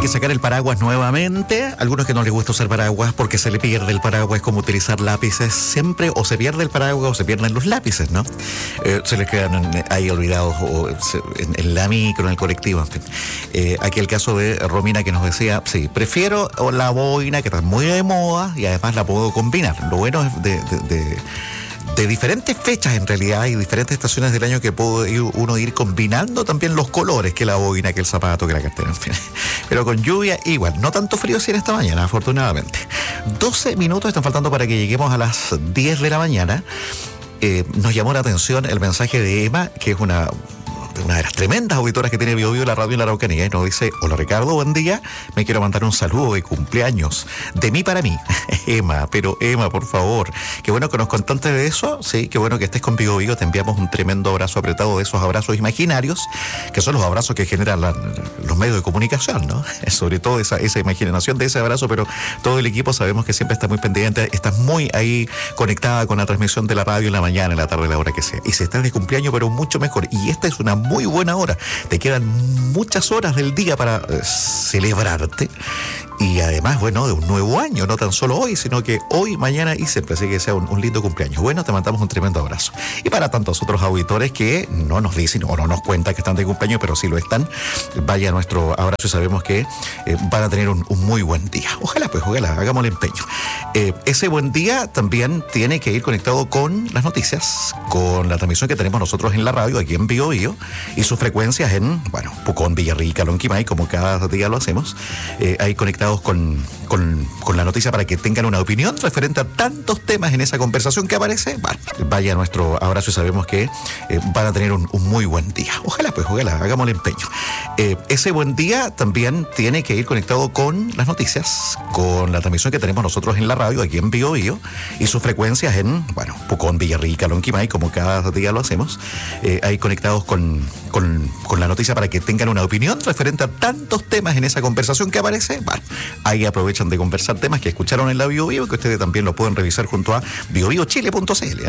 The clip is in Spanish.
que sacar el paraguas nuevamente. Algunos que no les gusta usar paraguas porque se le pierde el paraguas, es como utilizar lápices siempre, o se pierde el paraguas o se pierden los lápices, ¿no? Se les quedan ahí olvidados en la micro, en el colectivo, en fin. Aquí el caso de Romina, que nos decía, sí, prefiero la boina, que está muy de moda y además la puedo combinar. Lo bueno es de diferentes fechas en realidad y diferentes estaciones del año que puede uno ir combinando también los colores, que la boina, que el zapato, que la cartera, en fin. Pero con lluvia igual, no tanto frío así en esta mañana, afortunadamente. 12 minutos están faltando para que lleguemos a las 10 de la mañana. Nos llamó la atención el mensaje de Emma, que es una de las tremendas auditoras que tiene Bio Bio, la radio en la Araucanía, y nos dice: hola Ricardo, buen día, me quiero mandar un saludo de cumpleaños, de mí para mí. Emma, pero Emma, por favor, qué bueno que nos contaste de eso, sí, qué bueno que estés con Bio Bio, te enviamos un tremendo abrazo apretado, de esos abrazos imaginarios, que son los abrazos que generan los medios de comunicación, ¿no? Sobre todo esa imaginación de ese abrazo, pero todo el equipo sabemos que siempre está muy pendiente, estás muy ahí conectada con la transmisión de la radio en la mañana, en la tarde, la hora que sea. Y si estás de cumpleaños, pero mucho mejor. Y esta es una muy buena hora. Te quedan muchas horas del día para celebrarte. Y además, bueno, de un nuevo año, no tan solo hoy, sino que hoy, mañana y siempre. Así que sea un lindo cumpleaños. Bueno, te mandamos un tremendo abrazo. Y para tantos otros auditores que no nos dicen o no nos cuentan que están de cumpleaños, pero sí lo están, vaya nuestro abrazo y sabemos que van a tener un muy buen día. Ojalá, hagamos el empeño. Ese buen día también tiene que ir conectado con las noticias, con la transmisión que tenemos nosotros en la radio, aquí en Bio Bio, y sus frecuencias en, Pucón, Villarrica, Lonquimay, como cada día lo hacemos, ahí conectados con la noticia para que tengan una opinión referente a tantos temas en esa conversación que aparece. Vaya nuestro abrazo y sabemos que van a tener un muy buen día. Ojalá, hagamos el empeño. Ese buen día también tiene que ir conectado con las noticias, con la transmisión que tenemos nosotros en la radio, aquí en Bio Bio, y sus frecuencias en, Pucón, Villarrica, Lonquimay, como cada día lo hacemos, ahí conectados con la noticia para que tengan una opinión referente a tantos temas en esa conversación que aparece. Ahí aprovechan de conversar temas que escucharon en la Bio Bio, que ustedes también lo pueden revisar junto a biobiochile.cl.